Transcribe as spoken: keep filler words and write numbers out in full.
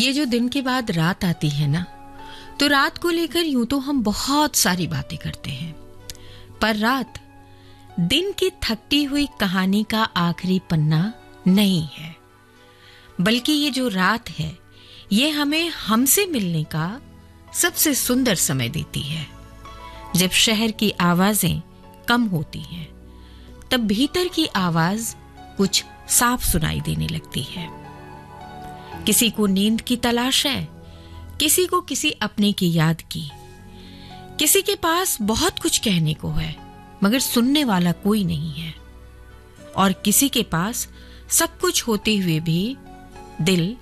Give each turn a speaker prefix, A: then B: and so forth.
A: ये जो दिन के बाद रात आती है ना, तो रात को लेकर यूं तो हम बहुत सारी बातें करते हैं, पर रात दिन की थकती हुई कहानी का आखिरी पन्ना नहीं है, बल्कि ये जो रात है ये हमें हमसे मिलने का सबसे सुंदर समय देती है। जब शहर की आवाजें कम होती हैं, तब भीतर की आवाज कुछ साफ सुनाई देने लगती है। किसी को नींद की तलाश है, किसी को किसी अपने की याद की, किसी के पास बहुत कुछ कहने को है मगर सुनने वाला कोई नहीं है, और किसी के पास सब कुछ होते हुए भी दिल